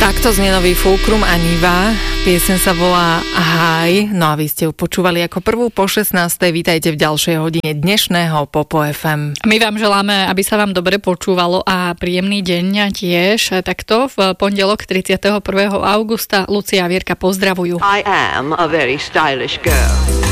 Takto znie nový Fulcrum a Niva. Pieseň sa volá Haj. No a vy ste ju počúvali ako prvú po 16. Vítajte v ďalšej hodine dnešného Popo FM. My vám želáme, aby sa vám dobre počúvalo a príjemný deň tiež. Takto v pondelok 31. augusta Lucia a Vierka pozdravujú. I am a very stylish girl.